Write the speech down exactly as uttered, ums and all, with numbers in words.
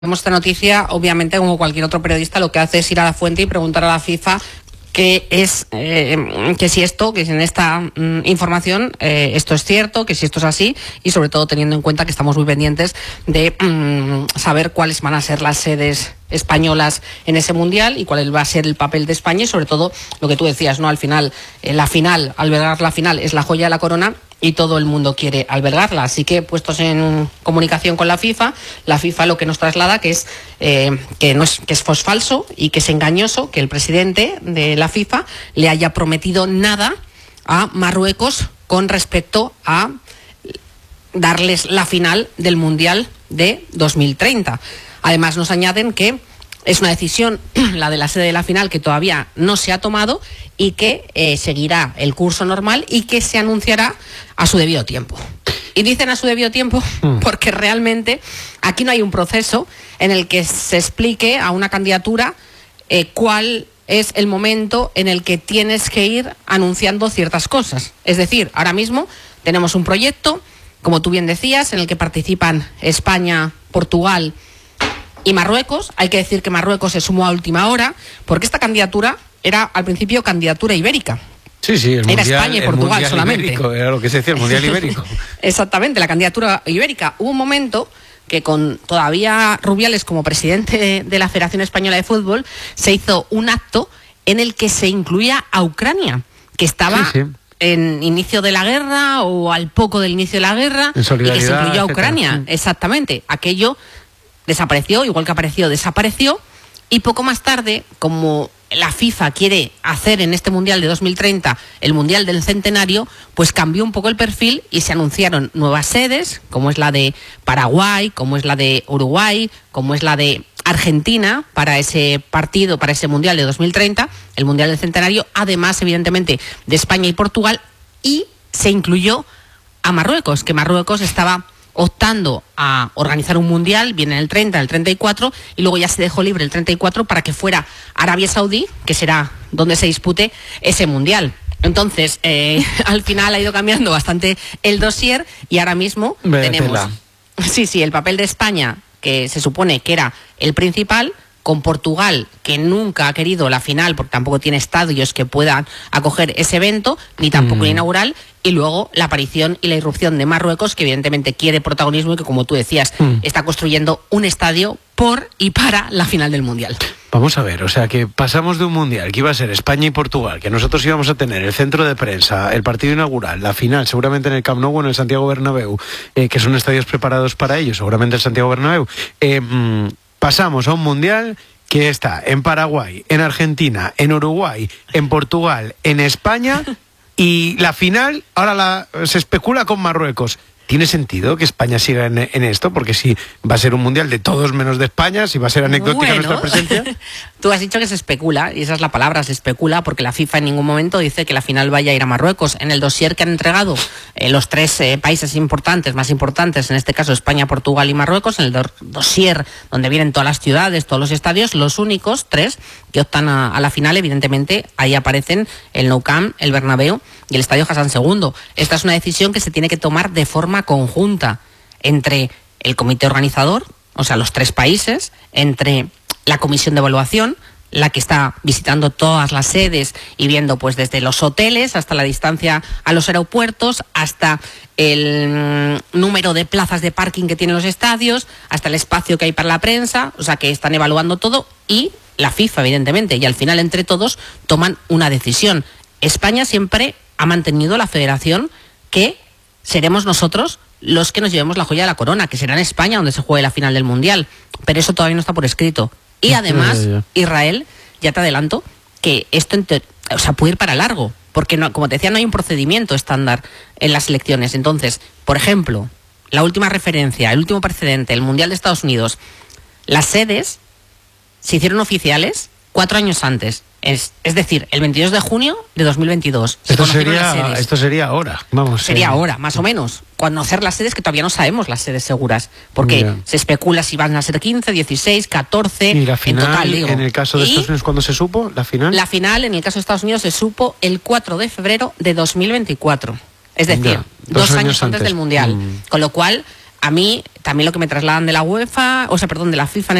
Vemos esta noticia, obviamente, como cualquier otro periodista, lo que hace es ir a la fuente y preguntar a la FIFA que es eh, que si esto, que si en esta mm, información eh, esto es cierto, que si esto es así, y sobre todo teniendo en cuenta que estamos muy pendientes de mm, saber cuáles van a ser las sedes españolas en ese mundial y cuál va a ser el papel de España, y sobre todo lo que tú decías, ¿no? Al final, eh, la final, albergar la final es la joya de la corona y todo el mundo quiere albergarla. Así que, puestos en comunicación con la FIFA, la FIFA lo que nos traslada que es eh, que no es que es falso y que es engañoso que el presidente de la FIFA le haya prometido nada a Marruecos con respecto a darles la final del Mundial de dos mil treinta. Además, nos añaden que es una decisión, la de la sede de la final, que todavía no se ha tomado y que eh, seguirá el curso normal y que se anunciará a su debido tiempo. Y dicen a su debido tiempo porque realmente aquí no hay un proceso en el que se explique a una candidatura eh, cuál es el momento en el que tienes que ir anunciando ciertas cosas. Es decir, ahora mismo tenemos un proyecto, como tú bien decías, en el que participan España, Portugal y Marruecos. Hay que decir que Marruecos se sumó a última hora, porque esta candidatura era al principio candidatura ibérica. Sí, sí, el era mundial, España y Portugal el solamente. Ibérico, era lo que se decía, el mundial ibérico. Exactamente, la candidatura ibérica. Hubo un momento que con todavía Rubiales como presidente de la Federación Española de Fútbol se hizo un acto en el que se incluía a Ucrania, que estaba sí, sí. en inicio de la guerra o al poco del inicio de la guerra, y que se incluyó a Ucrania. Etcétera. Exactamente, aquello desapareció, igual que apareció, desapareció, y poco más tarde, como la FIFA quiere hacer en este Mundial de dos mil treinta el Mundial del Centenario, pues cambió un poco el perfil y se anunciaron nuevas sedes, como es la de Paraguay, como es la de Uruguay, como es la de Argentina para ese partido, para ese Mundial de dos mil treinta, el Mundial del Centenario, además, evidentemente, de España y Portugal, y se incluyó a Marruecos, que Marruecos estaba optando a organizar un mundial, viene en el treinta, el treinta y cuatro, y luego ya se dejó libre el treinta y cuatro para que fuera Arabia Saudí, que será donde se dispute ese mundial. Entonces, eh, al final ha ido cambiando bastante el dossier y ahora mismo Vétela. tenemos sí, sí, el papel de España, que se supone que era el principal, con Portugal, que nunca ha querido la final porque tampoco tiene estadios que puedan acoger ese evento, ni tampoco mm. el inaugural, y luego la aparición y la irrupción de Marruecos, que evidentemente quiere protagonismo y que, como tú decías, mm. está construyendo un estadio por y para la final del Mundial. Vamos a ver, o sea que pasamos de un Mundial que iba a ser España y Portugal, que nosotros íbamos a tener el centro de prensa, el partido inaugural, la final, seguramente en el Camp Nou o en el Santiago Bernabéu, eh, que son estadios preparados para ello, seguramente el Santiago Bernabéu, eh, mmm, pasamos a un Mundial que está en Paraguay, en Argentina, en Uruguay, en Portugal, en España, y la final ahora la, se especula con Marruecos. ¿Tiene sentido que España siga en, en esto? Porque si va a ser un mundial de todos menos de España, si va a ser anecdótica bueno, nuestra presencia. Tú has dicho que se especula, y esa es la palabra, se especula, porque la FIFA en ningún momento dice que la final vaya a ir a Marruecos. En el dossier que han entregado eh, los tres eh, países importantes, más importantes, en este caso España, Portugal y Marruecos, en el do dossier donde vienen todas las ciudades, todos los estadios, los únicos tres que optan a, a la final, evidentemente, ahí aparecen el Nou Camp, el Bernabéu y el Estadio Hassan segundo. Esta es una decisión que se tiene que tomar de forma conjunta entre el comité organizador, o sea, los tres países, entre la comisión de evaluación, la que está visitando todas las sedes y viendo pues desde los hoteles hasta la distancia a los aeropuertos, hasta el número de plazas de parking que tienen los estadios, hasta el espacio que hay para la prensa, o sea, que están evaluando todo, y la FIFA, evidentemente, y al final entre todos toman una decisión. España siempre ha mantenido la federación que seremos nosotros los que nos llevemos la joya de la corona, que será en España donde se juegue la final del Mundial, pero eso todavía no está por escrito. Y además, Israel, ya te adelanto, que esto o sea, puede ir para largo, porque no, como te decía, no hay un procedimiento estándar en las elecciones. Entonces, por ejemplo, la última referencia, el último precedente, el Mundial de Estados Unidos, las sedes se hicieron oficiales cuatro años antes. Es, es decir, el veintidós de junio de dos mil veintidós. Esto sería, esto sería ahora, vamos. Sería eh. ahora, más o menos. Conocer las sedes, que todavía no sabemos las sedes seguras, porque Mira. se especula si van a ser quince, dieciséis, catorce, y la final, en total, digo. En el caso de Estados Unidos, ¿cuándo se supo la final? La final, en el caso de Estados Unidos, se supo el cuatro de febrero de dos mil veinticuatro. Es decir, ya, dos, dos años, años antes, antes del Mundial. Mm. Con lo cual, a mí también lo que me trasladan de la UEFA, o sea, perdón, de la FIFA en